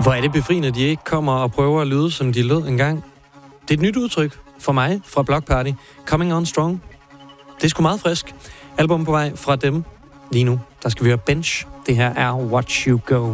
Hvor er det befriende, at de ikke kommer og prøver at lyde, som de lød engang. Det er et nyt udtryk for mig fra Bloc Party. Coming on strong. Det er sgu meget frisk. Album på vej fra dem. Lige nu, der skal vi høre Bench. Det her er Watch You Go.